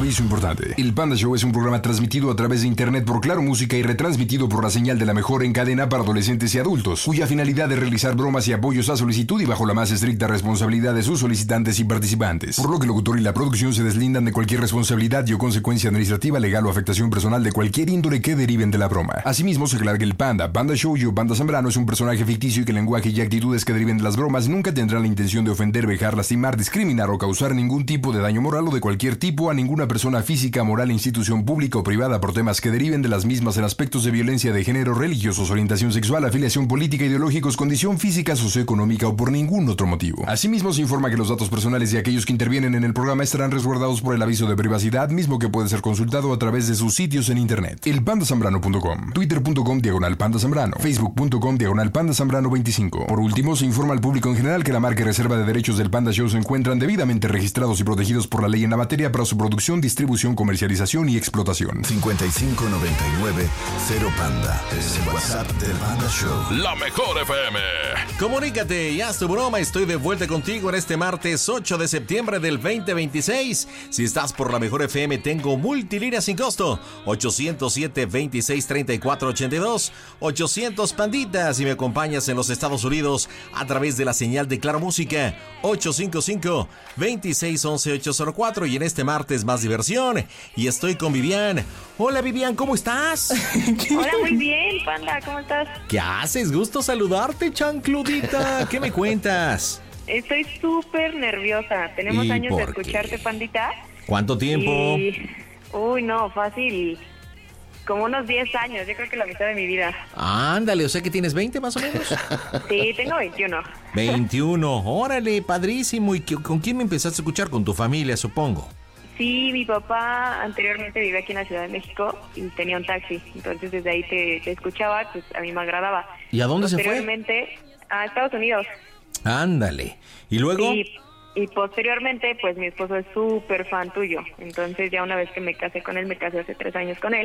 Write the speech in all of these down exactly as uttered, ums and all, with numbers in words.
Aviso importante. El Panda Show es un programa transmitido a través de internet por Claro Música y retransmitido por la señal de la mejor en cadena para adolescentes y adultos, cuya finalidad es realizar bromas y apoyos a solicitud y bajo la más estricta responsabilidad de sus solicitantes y participantes. Por lo que el locutor y la producción se deslindan de cualquier responsabilidad y o consecuencia administrativa, legal o afectación personal de cualquier índole que deriven de la broma. Asimismo, se aclara que el Panda, Panda Show y o Panda Zambrano es un personaje ficticio y que el lenguaje y actitudes que deriven de las bromas nunca tendrán la intención de ofender, vejar, lastimar, discriminar o causar ningún tipo de daño moral o de cualquier tipo a ninguna persona física, moral, institución pública o privada por temas que deriven de las mismas en aspectos de violencia de género, religiosos, orientación sexual, afiliación política, ideológicos, condición física, socioeconómica o por ningún otro motivo. Asimismo, se informa que los datos personales de aquellos que intervienen en el programa estarán resguardados por el aviso de privacidad, mismo que puede ser consultado a través de sus sitios en internet. el panda zambrano punto com, twitter punto com diagonal panda zambrano, facebook punto com diagonal panda zambrano veinticinco. Por último, se informa al público en general que la marca y reserva de derechos del Panda Show se encuentran debidamente registrados y protegidos por la ley en la materia para su producción, distribución, comercialización y explotación. cincuenta y cinco noventa y nueve cero Panda es el WhatsApp del Panda Show. La mejor F M. Comunícate y haz tu broma. Estoy de vuelta contigo en este martes ocho de septiembre del veinte veintiséis. Si estás por la mejor F M, tengo multilínea sin costo. ochocientos siete, veintiséis, treinta y cuatro, ochenta y dos. ochocientos Panditas. Si me acompañas en los Estados Unidos a través de la señal de Claro Música. ochocientos cincuenta y cinco, veintiséis, once, ochocientos cuatro. Y en este martes más diversión. Y estoy con Vivian. Hola Vivian, ¿cómo estás? Hola, muy bien, Panda, ¿cómo estás? ¿Qué haces? Gusto saludarte, chancludita. ¿Qué me cuentas? Estoy súper nerviosa. Tenemos ¿Y años de por qué? escucharte, Pandita. ¿Cuánto tiempo? Y... Uy, no, fácil. Como unos diez años, yo creo que la mitad de mi vida. Ándale, o sea que tienes veinte más o menos. Sí, tengo veintiuno. veintiuno, órale, padrísimo. ¿Y qué- con quién me empezaste a escuchar? Con tu familia, supongo. Sí, mi papá anteriormente vivía aquí en la Ciudad de México y tenía un taxi. Entonces desde ahí te, te escuchaba, pues a mí me agradaba. ¿Y a dónde se fue? Posteriormente, a Estados Unidos. Ándale. ¿Y luego? Y, y posteriormente, pues mi esposo es súper fan tuyo. Entonces ya una vez que me casé con él, me casé hace tres años con él.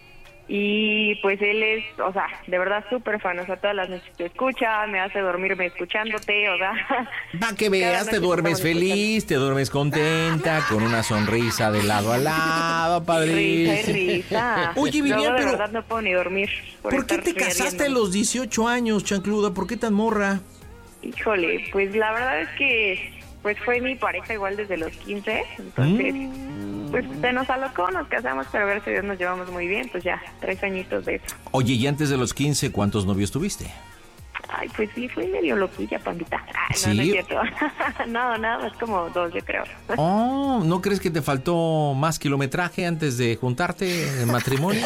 Y pues él es, o sea, de verdad súper fan. O sea, todas las noches te escucha, me hace dormirme escuchándote, o sea. Va que veas, Cada te noche duermes estamos feliz, te duermes contenta, con una sonrisa de lado a lado, Risa y padrísimo. risa. Oye, Vivian, Luego, de pero verdad no puedo ni dormir. ¿por qué estar te casaste a riéndome. los dieciocho años, chancluda? ¿Por qué tan morra? Híjole, pues la verdad es que pues fue mi pareja igual desde los quince, entonces Mm. pues se nos alocó, nos casamos, pero gracias a Dios nos llevamos muy bien, pues ya, tres añitos de eso. Oye, y antes de los quince, ¿cuántos novios tuviste? Ay, pues sí, fui medio loquilla, Pandita. Ay, no, ¿Sí? no es cierto. no, nada más como dos, yo creo. Oh, ¿no crees que te faltó más kilometraje antes de juntarte en matrimonio?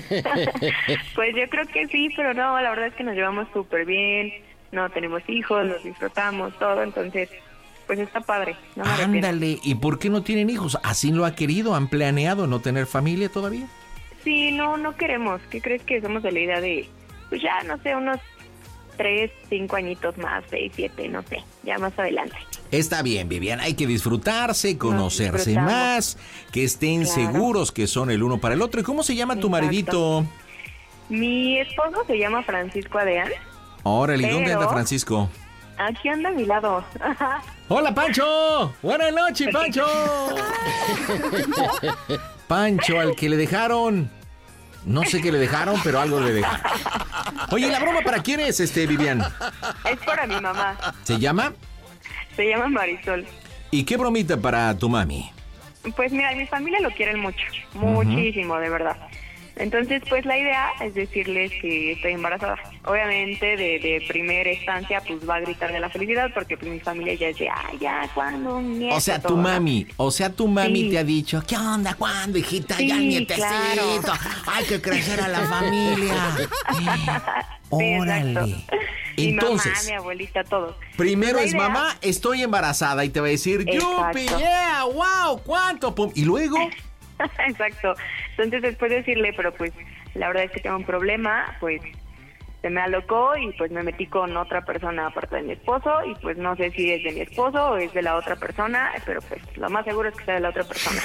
Pues yo creo que sí, pero no, la verdad es que nos llevamos súper bien, no tenemos hijos, nos disfrutamos, todo, entonces pues está padre. No me arrepiento. Ándale, ¿y por qué no tienen hijos? ¿Así lo ha querido? ¿Han planeado no tener familia todavía? Sí, no, no queremos. ¿Qué crees que somos de la idea de, pues ya, no sé, unos tres, cinco añitos más, seis, siete, no sé, ya más adelante. Está bien, Vivian, hay que disfrutarse, conocerse disfrutamos. más, que estén Claro. seguros que son el uno para el otro. ¿Y cómo se llama tu Exacto. maridito? Mi esposo se llama Francisco Adeán. Órale, ¿y dónde Pero- anda Francisco? Aquí anda a mi lado. ¡Hola, Pancho! ¡Buenas noches, Pancho! Pancho, al que le dejaron... No sé qué le dejaron, pero algo le dejaron. Oye, ¿la broma para quién es, este, Vivian? Es para mi mamá. ¿Se llama? Se llama Marisol. ¿Y qué bromita para tu mami? Pues mira, mi familia lo quieren mucho, muchísimo, de verdad. Entonces, pues la idea es decirles que estoy embarazada. Obviamente, de, de primera instancia, pues va a gritar de la felicidad porque pues mi familia ya dice, ay, ya, ¿cuándo? Un nieto, O sea, tu todo, ¿no? mami, o sea, tu mami Sí. te ha dicho, ¿qué onda? ¿Cuándo, hijita? Sí, ya el nietecito. claro. Hay que crecer a la familia. Sí, Órale. exacto. Mi Entonces, mamá, mi abuelita, todos. primero La es idea- mamá, estoy embarazada y te va a decir, Exacto. yupi, yeah, wow, ¿cuánto? Pum. Y luego, Exacto. Entonces, después de decirle, pero pues la verdad es que tengo un problema, pues se me alocó y pues me metí con otra persona aparte de mi esposo y pues no sé si es de mi esposo o es de la otra persona, pero pues lo más seguro es que sea de la otra persona.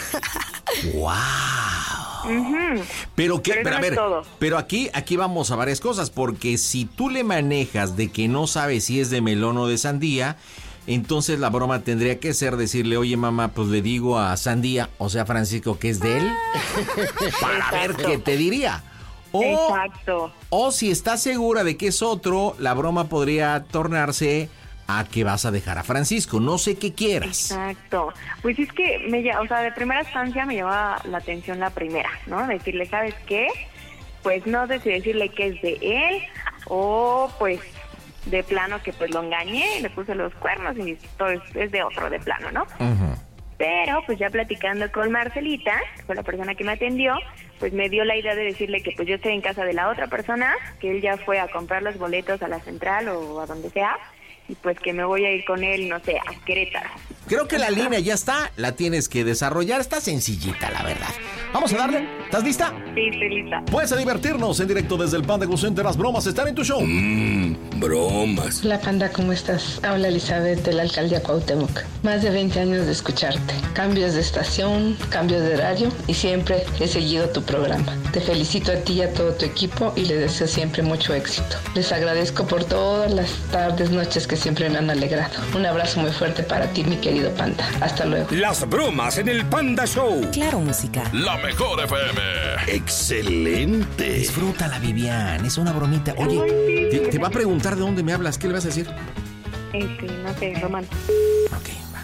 wow. Ujú. Pero qué, Pero eso pero a no ver, es todo. pero aquí, aquí vamos a varias cosas, porque si tú le manejas de que no sabes si es de melón o de sandía, entonces la broma tendría que ser decirle, oye mamá, pues le digo a Sandía, o sea Francisco, que es de él, para Exacto. ver qué te diría. O, Exacto. o si estás segura de que es otro, la broma podría tornarse a que vas a dejar a Francisco. No sé qué quieras. Exacto. Pues es que, me, lla- o sea, de primera instancia me llama la atención la primera, ¿no? Decirle, ¿sabes qué? Pues no sé si decirle que es de él o pues de plano que pues lo engañé, le puse los cuernos y esto es, es de otro de plano, ¿no? Ujú. Pero pues ya platicando con Marcelita, que fue la persona que me atendió, pues me dio la idea de decirle que pues yo estoy en casa de la otra persona, que él ya fue a comprar los boletos a la central o a donde sea, y pues que me voy a ir con él, no sé, a Querétaro. Creo que la línea ya está, la tienes que desarrollar, está sencillita, la verdad. Vamos a darle, ¿estás lista? Sí, estoy lista. Pues a divertirnos en directo desde el Panda Go Center. Las bromas están en tu show. Mmm, bromas. Hola Panda, ¿cómo estás? Habla Elizabeth de la alcaldía Cuauhtémoc. Más de veinte años de escucharte. Cambios de estación, cambios de horario y siempre he seguido tu programa. Te felicito a ti y a todo tu equipo y les deseo siempre mucho éxito. Les agradezco por todas las tardes, noches que siempre me han alegrado. Un abrazo muy fuerte para ti, mi querido Panda. Hasta luego. Las bromas en el Panda Show. Claro, música. La mejor F M. Excelente. Disfrútala, Vivian, es una bromita. Oye, te, te va a preguntar de dónde me hablas, ¿qué le vas a decir? Este, no sé, Román. Ok, va.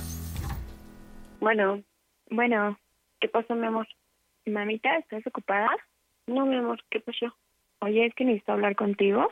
Bueno, bueno, ¿qué pasó, mi amor? Mamita, ¿estás ocupada? No, mi amor, ¿qué pasó? Oye, es que necesito hablar contigo,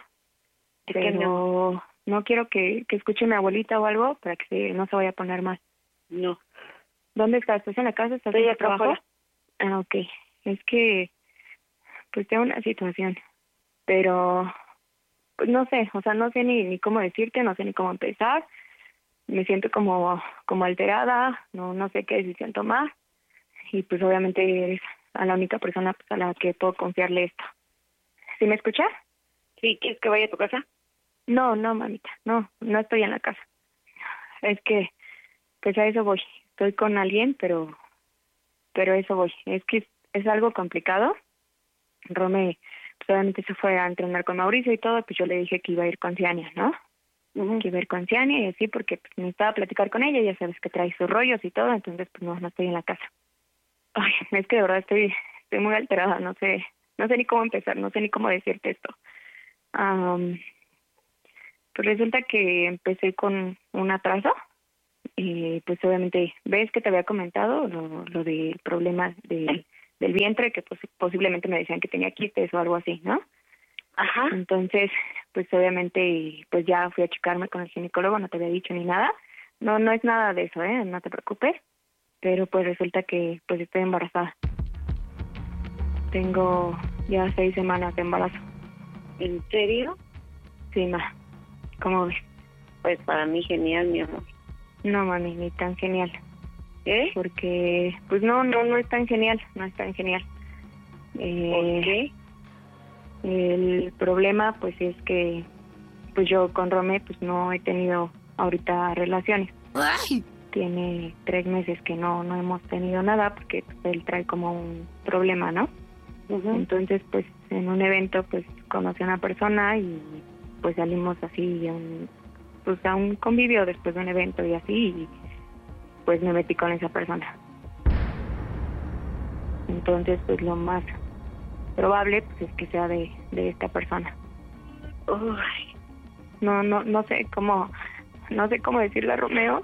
pero no quiero que, que escuche mi abuelita o algo para que se, no se vaya a poner mal. No. ¿Dónde estás? ¿Estás en la casa? ¿Estás Estoy en el acá trabajo? afuera. Ah, ok. Es que, pues tengo una situación, pero, pues no sé, o sea, no sé ni, ni cómo decirte, no sé ni cómo empezar. Me siento como, como alterada, no, no sé qué decisión tomar. Y pues obviamente eres a la única persona pues, a la que puedo confiarle esto. ¿Sí me escuchas? ¿Sí? ¿Quieres que vaya a tu casa? No, no, mamita, no, no estoy en la casa. Es que, pues a eso voy. Estoy con alguien, pero, pero a eso voy. Es que es, es algo complicado. Rome, pues obviamente se fue a entrenar con Mauricio y todo, pues yo le dije que iba a ir con Ciania, ¿no? Uh-huh. Que iba a ir con Ciania y así, porque pues, necesitaba platicar con ella, ya sabes que trae sus rollos y todo, entonces pues no, no estoy en la casa. Ay, es que de verdad estoy, estoy muy alterada, no sé, no sé ni cómo empezar, no sé ni cómo decirte esto. Um, pues resulta que empecé con un atraso y pues obviamente ves que te había comentado lo, lo del problema de, del vientre, que pues, posiblemente me decían que tenía quistes o algo así, ¿no? Ajá. Entonces, pues obviamente pues ya fui a checarme con el ginecólogo, no te había dicho ni nada. No, no es nada de eso, ¿eh? No te preocupes. Pero pues resulta que pues estoy embarazada. Tengo ya seis semanas de embarazo. ¿En serio? Sí, ma. ¿Cómo ves? Pues para mí genial, mi amor. No, mami, ni tan genial. ¿Eh? Porque, pues no, no, no es tan genial, no es tan genial. Eh, ¿Por qué? El problema, pues, es que, pues yo con Romé, pues no he tenido ahorita relaciones. ¡Ay! Tiene tres meses que no, no hemos tenido nada porque pues, él trae como un problema, ¿no? Uh-huh. Entonces, pues, en un evento, pues, conocí a una persona y, pues, salimos así a un, pues, a un convivio después de un evento y así, y, pues, me metí con esa persona. Entonces, pues, lo más probable, pues, es que sea de, de esta persona. Uy. No, no, no sé cómo, no sé cómo decirle a Romeo.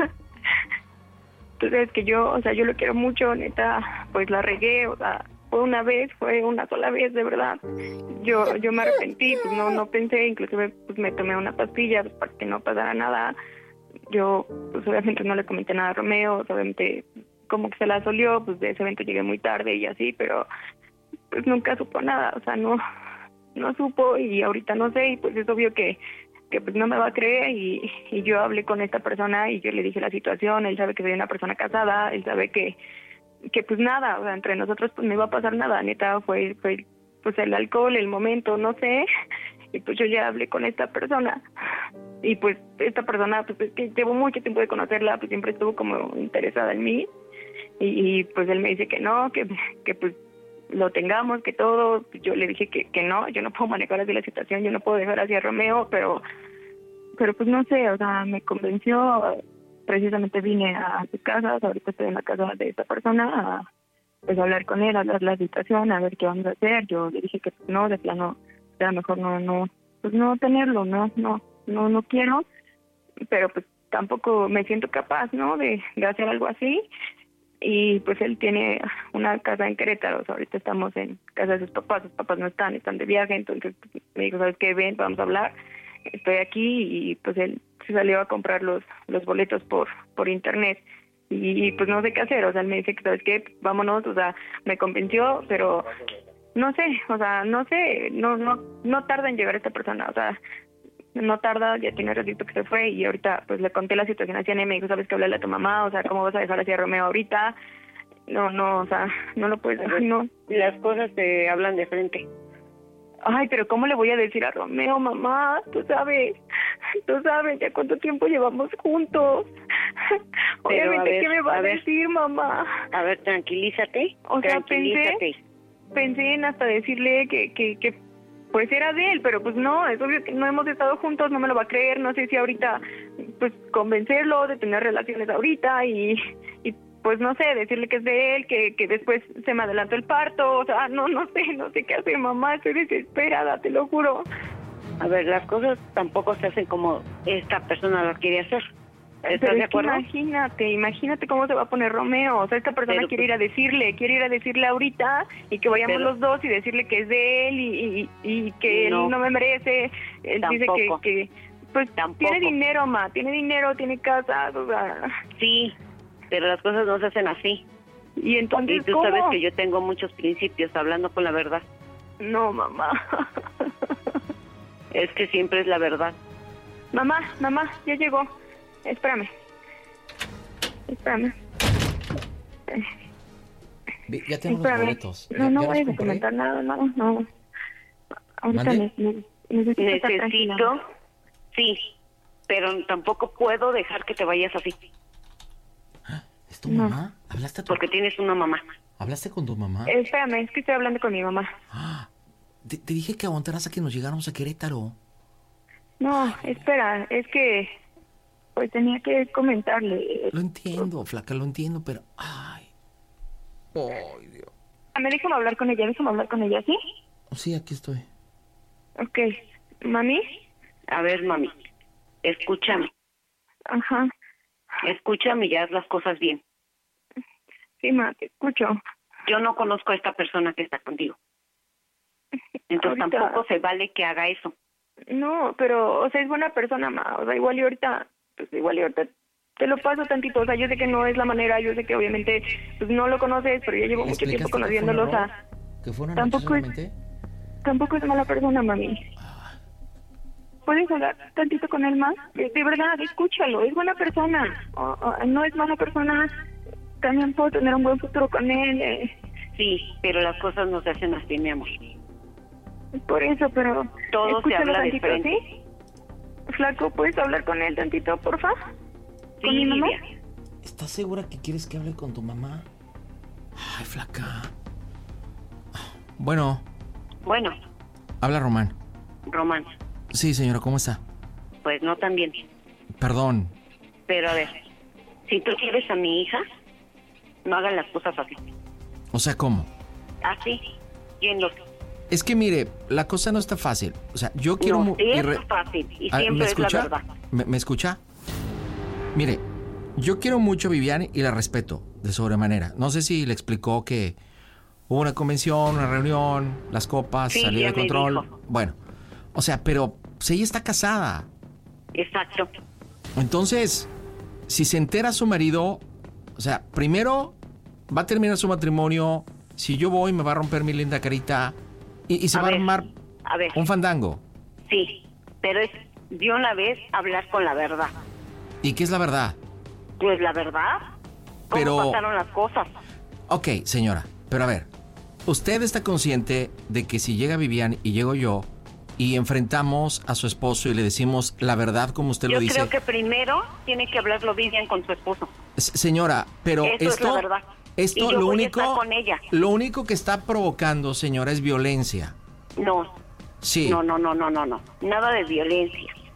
Tú sabes que yo, o sea, yo lo quiero mucho, neta, pues la regué, o sea, fue una vez, fue una sola vez, de verdad. Yo yo me arrepentí, pues no no pensé, inclusive pues me tomé una pastilla pues, para que no pasara nada. Yo, pues obviamente no le comenté nada a Romeo, obviamente como que se la solió, pues de ese evento llegué muy tarde y así, pero pues nunca supo nada, o sea, no no supo y ahorita no sé, y pues es obvio que que pues no me va a creer y, y yo hablé con esta persona y yo le dije la situación, él sabe que soy una persona casada, él sabe que que pues nada, o sea, entre nosotros pues no iba a pasar nada, neta, fue, fue pues el alcohol, el momento, no sé, y pues yo ya hablé con esta persona y pues esta persona pues es que llevo mucho tiempo de conocerla, pues siempre estuvo como interesada en mí y, y pues él me dice que no, que, que pues lo tengamos, que todo. Yo le dije que, que no, yo no puedo manejar así la situación, yo no puedo dejar así a Romeo, pero pero pues no sé, o sea, me convenció, precisamente vine a su casa, ahorita estoy en la casa de esta persona, a pues hablar con él, hablar la situación, a ver qué vamos a hacer. Yo le dije que pues, no, de plano, era mejor no, no, pues no tenerlo, no, no, no, no quiero, pero pues tampoco me siento capaz, ¿no? De, de hacer algo así. Y pues él tiene una casa en Querétaro, o sea, ahorita estamos en casa de sus papás, sus papás no están, están de viaje, entonces pues, me dijo, ¿sabes qué? Ven, vamos a hablar, estoy aquí, y pues él se salió a comprar los los boletos por por internet, y pues no sé qué hacer, o sea, él me dice que, ¿sabes qué? Vámonos, o sea, me convenció, pero no sé, o sea, no sé, no no no tarda en llegar esta persona, o sea, no tarda, ya tiene ratito que se fue, y ahorita pues le conté la situación a Ciane y me dijo, ¿sabes qué? Háblale a tu mamá, o sea, ¿cómo vas a dejar así a Romeo ahorita? No, no, o sea, no lo puedes dejar, no. Las cosas te hablan de frente. Ay, pero ¿cómo le voy a decir a Romeo, mamá? Tú sabes, tú sabes ya cuánto tiempo llevamos juntos. Pero, Obviamente, ver, ¿qué me va a, a ver, decir, mamá? A ver, tranquilízate. O sea, tranquilízate. pensé, pensé en hasta decirle que, que, que pues era de él, pero pues no, es obvio que no hemos estado juntos, no me lo va a creer, no sé si ahorita, pues convencerlo de tener relaciones ahorita y, y pues no sé, decirle que es de él, que, que después se me adelantó el parto, o sea, no, no sé, no sé qué hacer, mamá, estoy desesperada, te lo juro. A ver, las cosas tampoco se hacen como esta persona lo quiere hacer. ¿Estás Pero de es que acuerdo? imagínate, imagínate cómo se va a poner Romeo, o sea, esta persona Pero, quiere ir a decirle, quiere ir a decirle ahorita y que vayamos Pero- los dos y decirle que es de él y, y, y que No. él no me merece, él Tampoco. dice que, que pues Tampoco. tiene dinero, ma, tiene dinero, tiene casa, o sea, Sí, pero las cosas no se hacen así. y entonces, Y tú ¿cómo? sabes que yo tengo muchos principios hablando con la verdad. No, mamá. Es que siempre es la verdad. Mamá, mamá, ya llegó, espérame, espérame. Ve, Ya tengo los Espérame. boletos. No, ¿Ya- no ya voy los a compré? comentar nada, no, no. Ahorita ¿Mande? ne- ne- necesito estar tranquila. Necesito, sí, pero tampoco puedo dejar que te vayas así, ¿Es tu No. mamá? ¿Hablaste, a tu- porque tienes una mamá. ¿Hablaste con tu mamá? Eh, Espérame, es que estoy hablando con mi mamá. Ah, te, te dije que aguantaras a que nos llegáramos a Querétaro. No, espera, es que pues tenía que comentarle. Lo entiendo, flaca, lo entiendo, pero... Ay. Ay, Dios. Me déjame hablar con ella, déjame hablar con ella, ¿sí? Sí, aquí estoy. Ok. ¿Mami? A ver, mami, escúchame, Ajá. escúchame y haz las cosas bien. Sí, ma, te escucho. Yo no conozco a esta persona que está contigo. Entonces Ahorita- tampoco se vale que haga eso. No, pero, o sea, es buena persona, ma. O sea, igual y ahorita, pues igual y ahorita te lo paso tantito. O sea, yo sé que no es la manera, yo sé que obviamente pues no lo conoces, pero ya llevo ¿Le mucho tiempo explicaste que fue un conociéndolo, o error? sea, ¿Que fue una Tampoco noche es- solamente? tampoco es mala persona, mami. ¿Puedes hablar tantito con él más? De, de verdad, escúchalo, es buena persona. O- o, no es mala persona, también puedo tener un buen futuro con él. eh, Sí, pero las cosas no se hacen así, mi amor. por eso, pero Todo se escúchalo habla de tantito, frente. ¿sí? Flaco, ¿puedes hablar con él tantito, porfa? ¿Con Sí, mi mamá? Lidia. ¿Estás segura que quieres que hable con tu mamá? Ay, flaca. Bueno, Bueno, habla Román. Román, Sí, señora, ¿cómo está? pues no tan bien. Perdón. Pero a ver, si tú quieres a mi hija, no hagan las cosas así. O sea, ¿cómo? Así, ¿quién lo Es que mire, la cosa no está fácil. O sea, yo quiero... No, mu- sí y es re- fácil y Ah, siempre ¿me es la escucha? verdad. ¿Me, me escucha? Mire, yo quiero mucho a Viviane y la respeto de sobremanera. No sé si le explicó que hubo una convención, una reunión, las copas, Sí, salió ya de me control. dijo. Bueno, o sea, pero pues, ella está casada. Exacto. Entonces, si se entera su marido, o sea, primero va a terminar su matrimonio. Si yo voy, me va a romper mi linda carita y, y se A va ver, a armar A ver, un fandango. sí, pero es de una vez hablar con la verdad. ¿Y qué es la verdad? Pues la verdad, ¿cómo Pero- pasaron las cosas? Ok, señora, pero a ver, ¿usted está consciente de que si llega Vivian y llego yo y enfrentamos a su esposo y le decimos la verdad como usted Yo lo dice? creo que primero tiene que hablarlo Vivian con su esposo. S- Señora, pero Eso es esto, la verdad. esto Y yo lo voy a único, estar con ella. lo único que está provocando, señora, es violencia. No, Sí. no, no, no, no, no, no. Nada de violencia.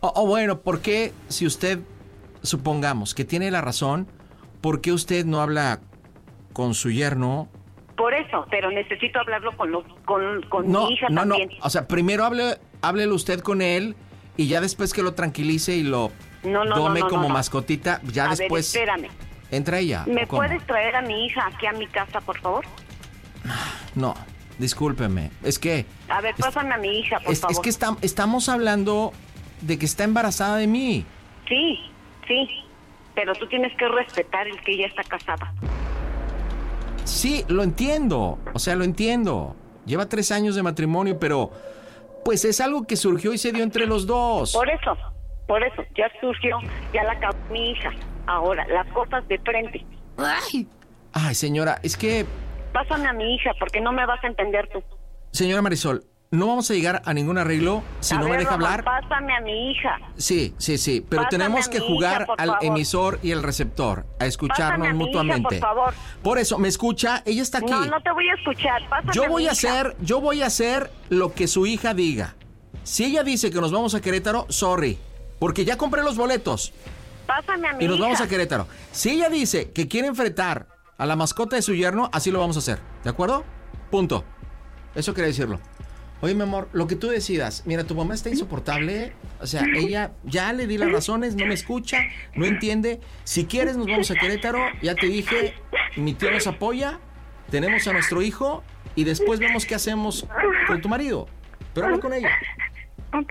O, o bueno, ¿por qué si usted, supongamos que tiene la razón, por qué usted no habla con su yerno? Por eso, pero necesito hablarlo con, los, con, con no, mi hija no, también. No, o sea, primero hable, háblelo usted con él y ya después que lo tranquilice y lo no, no, tome no, no, como no, no. mascotita, ya a después... ver, espérame. ¿Entra ella? ¿Me ¿Cómo? puedes traer a mi hija aquí a mi casa, por favor? No, discúlpeme. Es que... A ver, pásame a mi hija, por es, favor. Es que está, estamos hablando de que está embarazada de mí. Sí, sí. Pero tú tienes que respetar el que ella está casada. Sí, lo entiendo. O sea, lo entiendo. Lleva tres años de matrimonio, pero... Pues es algo que surgió y se dio entre los dos. Por eso, por eso. Ya surgió, ya la acabó mi hija. Ahora, las cosas de frente. Ay. Ay, señora, es que... Pásame a mi hija, porque no me vas a entender tú. Señora Marisol, no vamos a llegar a ningún arreglo si a no ver, me deja Ramón, hablar. Pásame a mi hija. Sí, sí, sí, pero Pásame tenemos a que mi jugar hija, por al favor. emisor y el receptor, a escucharnos Pásame a mi hija, mutuamente. por favor. Por eso, ¿me escucha? Ella está aquí. No, no te voy a escuchar. Pásame Yo a voy mi a hija. hacer, yo voy a hacer lo que su hija diga. Si ella dice que nos vamos a Querétaro, sorry, porque ya compré los boletos Pásame a mi y nos hija. vamos a Querétaro. Si ella dice que quiere enfrentar a la mascota de su yerno, así lo vamos a hacer, ¿de acuerdo? Punto. Eso quería decirlo. Oye, mi amor, lo que tú decidas. Mira, tu mamá está insoportable. O sea, ella ya le di las razones, no me escucha, no entiende. Si quieres, nos vamos a Querétaro. Ya te dije, mi tío nos apoya. Tenemos a nuestro hijo y después vemos qué hacemos con tu marido. Pero habla con ella. Ok.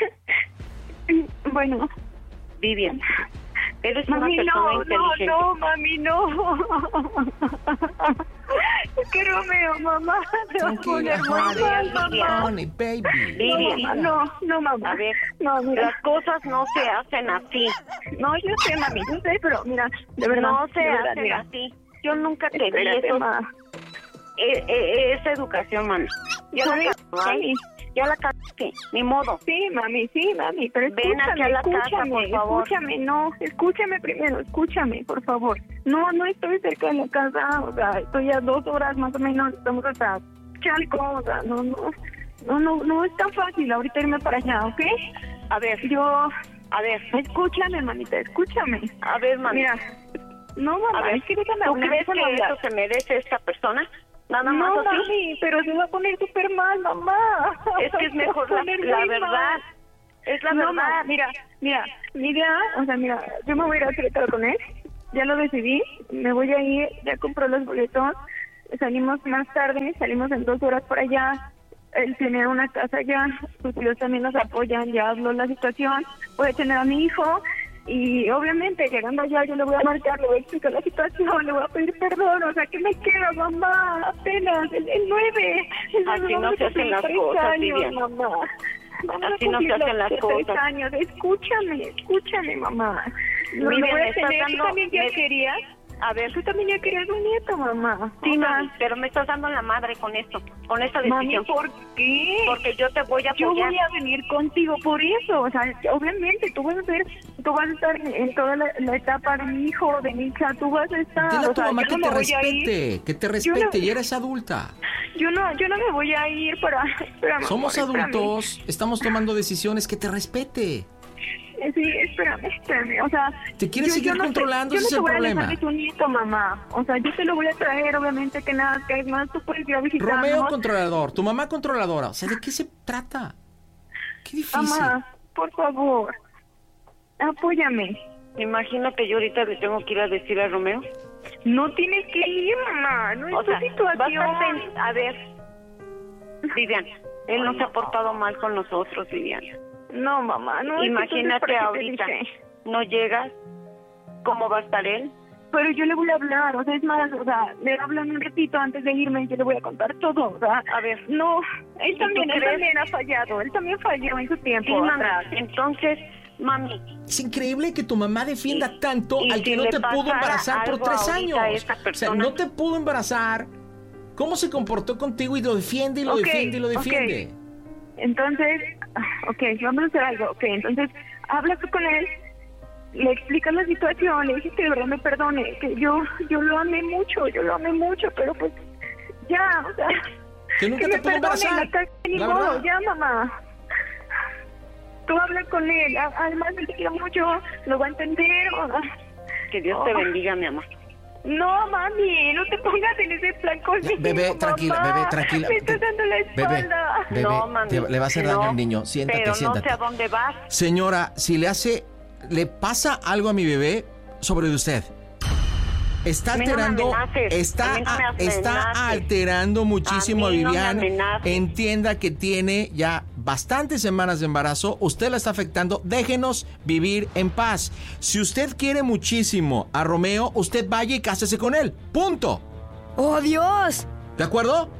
Bueno. Vivian, eres Mami, una persona no, inteligente. no, no, mami, no. Es que Romeo, mamá, te va a poner muy mal, mamá. Honey, baby. Vivian, Mamá, no, no, mamá. a ver, No, mira. las cosas no se hacen así. No, yo sé, mami, yo sé, pero mira, de verdad. No se de verdad, hacen mira. así. Yo nunca te di Espérate, eso. ma. Eh, eh, esa educación, mami. Ya la Sí, cagaste, sí. ya la cagaste, ni modo. Sí, mami, sí, mami, pero Ven aquí escúchame, a la casa, escúchame, por favor. escúchame, no, escúchame primero, escúchame, por favor. No, no estoy cerca de la casa, o sea, estoy a dos horas más o menos, estamos hasta Chalco, o sea, no, no, no, no, no es tan fácil ahorita irme para allá, ¿ok? A ver, Yo, a ver, escúchame, mamita, escúchame. a ver, mami. Mira, no, mamá, a ver, es que déjame ¿tú hablar, crees déjame que hablar. eso se merece esta persona? Nada más No, así. mami, pero se va a poner súper mal, mamá. Es que es Se va a mejor la, poner la muy verdad. mal. Es la no, verdad. ma, mira, mira, mi idea, o sea, mira, yo me voy a ir a Querétaro con él, ya lo decidí, me voy a ir, ya compré los boletos, salimos más tarde, salimos en dos horas por allá, él tiene una casa allá, sus tíos también nos apoyan, ya habló la situación, voy a tener a mi hijo, y obviamente llegando allá yo le voy a marcar, le voy a explicar la situación, le voy a pedir perdón, o sea, ¿qué me queda, mamá? Apenas, el, el nueve. El Así nueve no vamos se a hacen cumplir las tres cosas, años, Vivian. mamá. Vamos Así a no se cumplir hacen los las tres cosas. años. Escúchame, escúchame, mamá. No, Vivian, lo voy me a estás tener. ¿Tú dando- también ya me- querías? A ver, Tú también ya querías un nieto, mamá. sí, O sea, mami, pero me estás dando la madre con esto, con esta mami, decisión. ¿por qué? Porque yo te voy a Yo apoyar. voy a venir contigo por eso, o sea, obviamente tú vas a ser, tú vas a estar en, en toda la, la etapa de mi hijo, de mi hija, tú vas a estar, Dile a o tu sea, mamá yo que no te me voy a ir, respete, que te Yo respete, no- y eres adulta. yo no, yo no me voy a ir para, espérame, Somos amor, espérame. adultos, estamos tomando decisiones, que te respete. Eh, Sí, espérame, espérame, o sea... ¿Te quieres seguir no te- controlando? Yo Ese no es te el voy problema. a dejar de tu nieto, mamá. O sea, yo te lo voy a traer, obviamente, que nada, que es más, tú puedes ir a visitarnos. Romeo controlador, tu mamá controladora. O sea, ¿de qué se trata? Qué difícil. Mamá, por favor, apóyame. Imagino que yo ahorita le tengo que ir a decir a Romeo. No tienes que ir, mamá, no es O tu sea, vas a, situación. pen- a ver, Vivian, él no se ha portado mal con nosotros, Vivian. No, mamá, no. es que Imagínate entonces, ¿para qué te ahorita, dije? no llegas, ¿cómo va a estar él? Pero yo le voy a hablar, o sea, es más, o sea, le hablo un ratito antes de irme y yo le voy a contar todo, o sea, A ver, no, él ¿y también, tú él crees? también ha fallado, él también falló en su tiempo sí, mami, atrás. entonces, mami, Es increíble que tu mamá defienda Y- tanto y al si que no le te pudo pasara embarazar por algo tres ahorita a años. esa O sea, persona. no te pudo embarazar. ¿Cómo se comportó contigo y lo defiende y lo Ok, defiende y lo ok. defiende? Entonces, ah, ok, vamos a hacer algo, ok, entonces, hablas tú con él, le explicas la situación, le dices que de verdad me perdone, que yo, yo lo amé mucho, yo lo amé mucho, pero pues, ya, o sea, Que nunca que te me pudo perdone, embarazar. Natalia, ni La modo, verdad. ya, mamá. ¿Cómo hablar con él? A- Además, él te quiere mucho, lo va a entender. Que Dios te Oh. bendiga, mi amor. No, mami, no te pongas en ese plan conmigo. Bebé, tranquila, mamá. bebé, tranquila. Me estás dando la Bebé, espalda. bebé, No, mami, te- le va a hacer daño no, al niño. Siéntate, pero siéntate. no sé a dónde vas. Señora, si le hace, le pasa algo a mi bebé sobre usted. Está A mí no me alterando, amenaces, está, a mí no me a- está amenaces. alterando muchísimo a, A mí no me Vivian. amenaces. Entienda que tiene ya bastantes semanas de embarazo. Usted la está afectando. Déjenos vivir en paz. Si usted quiere muchísimo a Romeo, usted vaya y cásese con él. Punto. ¡Oh, Dios! ¿De acuerdo?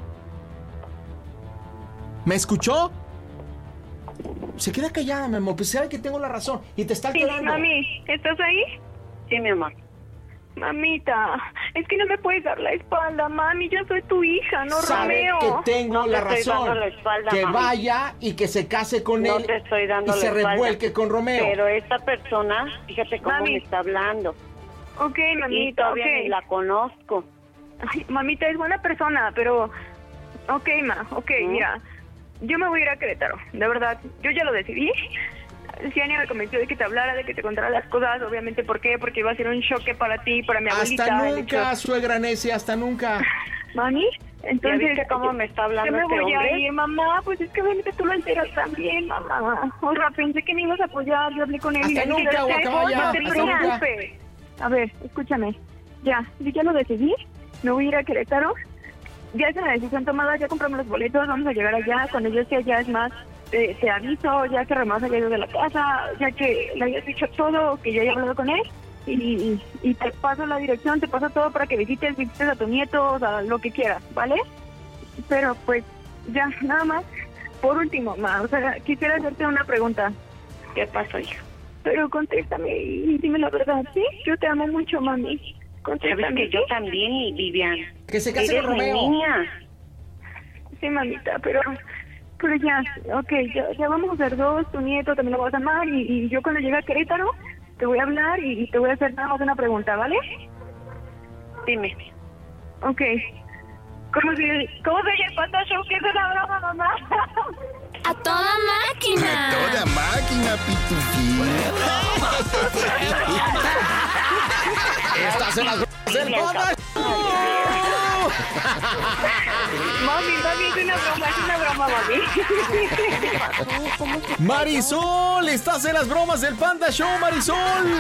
¿Me escuchó? Se queda callada, mi amor, pues sabe que tengo la razón y te está Sí, alterando. mami, ¿estás ahí? Sí, mi amor. Mamita, es que no me puedes dar la espalda, mami. Yo soy tu hija, no Sabe Romeo. que tengo No te la estoy razón. dando la espalda, que mami. vaya y que se case con No él te estoy dando y la se espalda. revuelque con Romeo. Pero esta persona, fíjate cómo Mami. me está hablando. Ok, Y mamita, todavía ok. ni la conozco. Ay, mamita, es buena persona, pero... Ok, ma, ok, ¿Mm? mira. Yo me voy a ir a Querétaro, de verdad. Yo ya lo decidí. Ciania me convenció de que te hablara, de que te contara las cosas. Obviamente, ¿por qué? Porque iba a ser un choque para ti, para mi abuelita. Hasta el nunca, hecho- suegra necia, hasta nunca. Mami, entonces... ¿Ya viste cómo me está hablando Yo me este voy hombre? a ir, mamá. Pues es que obviamente tú lo enteras también, mamá. O sea, pensé que me ibas a apoyar. Yo hablé con él. y Hasta le dije, nunca, "¿Sabes qué? guacamaya, No te hasta nunca". preocupes. A ver, escúchame. Ya, yo ya lo decidí. Me voy a ir a Querétaro. Ya es una decisión tomada, ya compramos los boletos, vamos a llegar allá. Cuando yo esté allá, es más, te, te aviso, ya que Romeo se haya ido de la casa, ya que le hayas dicho todo, que yo haya hablado con él. Y, y, y te paso la dirección, te paso todo para que visites, visites a tu nieto, o sea, lo que quieras, ¿vale? Pero pues, ya, nada más. Por último, ma, o sea, quisiera hacerte una pregunta. ¿Qué pasó, hija? Pero contéstame y dime la verdad, ¿sí? Yo te amo mucho, mami. Sabes Contéstame. que yo también, y Vivian. Que se case Eres con mi Romeo. niña. Sí, mamita, pero... Pero ya, ok, ya, ya vamos a ser dos, tu nieto también lo vas a amar y, y yo cuando llegue a Querétaro te voy a hablar y, y te voy a hacer nada más una pregunta, ¿vale? Dime. Ok. ¿Cómo se, cómo se oye el Panda Show? ¿Qué es una broma, mamá? ¡A toda máquina! Toda máquina, pitufín. Estás en las bromas del Panda. Mami, mami, es una broma, es una broma, mami. Marisol, estás en las bromas del Panda Show, Marisol.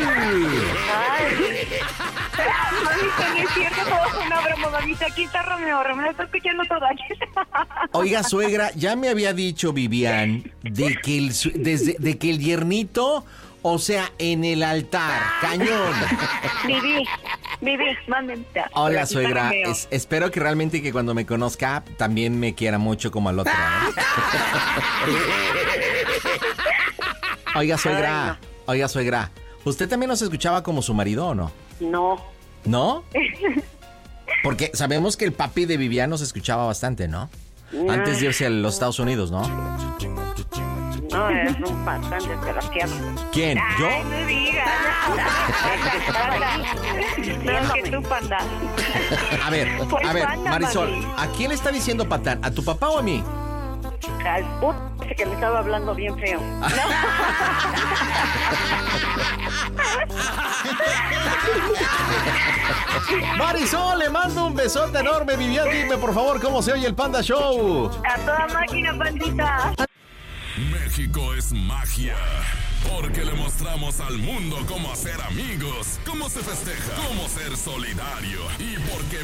Mamita, no es cierto, todo fue una broma, mamita. Aquí está Romeo, Romeo está escuchando todo aquí. Oiga, suegra, ya me había dicho Vivian de que el, su- desde, de que el yernito, o sea, en el altar, cañón. Vivi, Vivi, mamita. Hola, Aquí está suegra. Romeo. Es- espero que realmente que cuando me conozca también me quiera mucho como al otro. ¿eh? Oiga, suegra. Oiga, suegra. ¿Usted también nos escuchaba como su marido o no? No. ¿No? Porque sabemos que el papi de Vivian nos escuchaba bastante, ¿no? Antes de irse a los Estados Unidos, ¿no? No, eres un patán desgraciado. ¿Quién? ¿Yo? Ay, no digas. Panda. No, que tú, panda. A ver, Pues a ver, panda, Marisol, mami. ¿a quién le está diciendo patán? ¿A tu papá o a mí? Al puto ese que me estaba hablando bien feo. Marisol, le mando un besote enorme. Vivian, dime por favor cómo se oye el Panda Show. A toda máquina, pandita. México es magia. Porque le mostramos al mundo cómo hacer amigos, cómo se festeja, cómo ser solidario y porque